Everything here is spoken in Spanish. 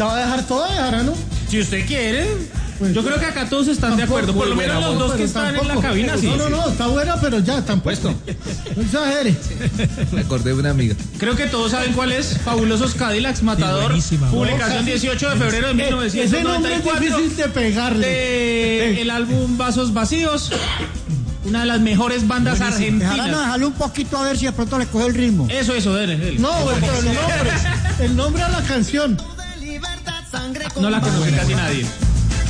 ¿La va a dejar toda, dejará, no? Si usted quiere. Pues, yo creo que acá todos están de acuerdo. Por lo menos los dos que están en la cabina, sí. No, está buena, pero ya, están puestos. No exagere. Me acordé de una amiga. Creo que todos saben cuál es. Fabulosos Cadillacs, Matador. Publicación 18 de febrero de 1994. Ese nombre es difícil de pegarle. El álbum Vasos Vacíos. Una de las mejores bandas argentinas. Déjalo un poquito a ver si de pronto le coge el ritmo. Eso, dele. No, pero el nombre a la canción. No la conoce casi nadie.